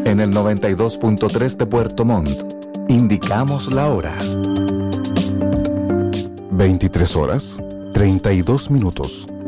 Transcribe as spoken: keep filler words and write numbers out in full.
En el noventa y dos punto tres de Puerto Montt, indicamos la hora. veintitrés horas, treinta y dos minutos.